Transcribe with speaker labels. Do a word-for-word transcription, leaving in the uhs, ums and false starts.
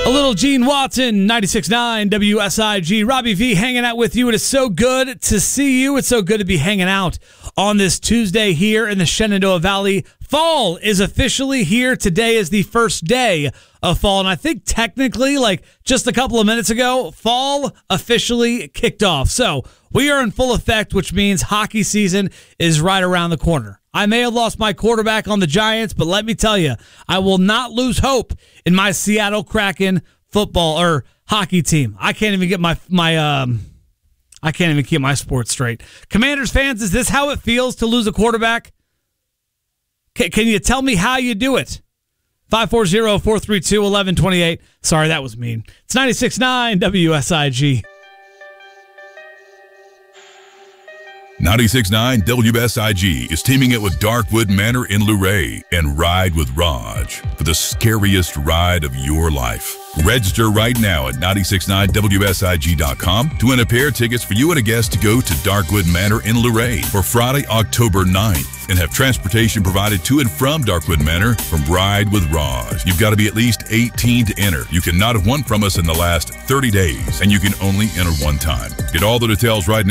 Speaker 1: A little Gene Watson, ninety-six point nine W S I G. Robbie V hanging out with you. It is so good to see you. It's so good to be hanging out on this Tuesday here in the Shenandoah Valley. Fall is officially here. Today is the first day of fall. And I think technically, like just a couple of minutes ago, fall officially kicked off. So we are in full effect, which means hockey season is right around the corner. I may have lost my quarterback on the Giants, but let me tell you, I will not lose hope in my Seattle Kraken football or hockey team. I can't even get my my um I can't even keep my sports straight. Commanders fans, is this how it feels to lose a quarterback? Can, can you tell me how you do it? five four zero, four three two, one one two eight. Sorry, that was mean. It's ninety-six point nine W S I G.
Speaker 2: ninety-six point nine W S I G is teaming it with Darkwood Manor in Luray and Ride with Raj for the scariest ride of your life. Register right now at nine six nine W S I G dot com to win a pair of tickets for you and a guest to go to Darkwood Manor in Luray for Friday, October ninth, and have transportation provided to and from Darkwood Manor from Ride with Raj. You've got to be at least eighteen to enter. You cannot have won from us in the last thirty days, and you can only enter one time. Get all the details right now.